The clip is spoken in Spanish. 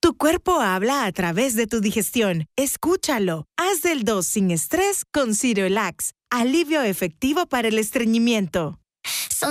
Tu cuerpo habla a través de tu digestión. Escúchalo. Haz del 2 sin estrés con Cirelax. Alivio efectivo para el estreñimiento.